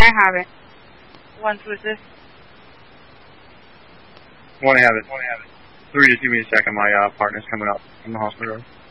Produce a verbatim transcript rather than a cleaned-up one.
have it. One to assist. One have it. One have it. Three, just give me a second. My uh, partner's coming up from the hospital.